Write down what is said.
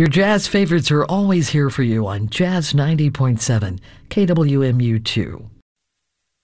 Your jazz favorites are always here for you on Jazz 90.7 KWMU2.